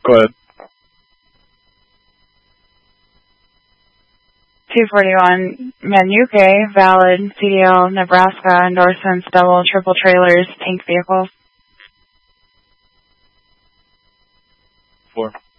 Go ahead. 241, Manuke, valid, CDL, Nebraska, endorsements, double, triple trailers, tank vehicles. 4.